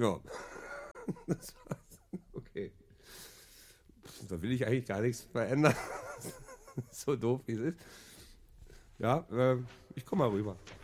Ja. Das war's. Okay. Da will ich eigentlich gar nichts verändern. So doof, wie es ist. Ja, ich komme mal rüber.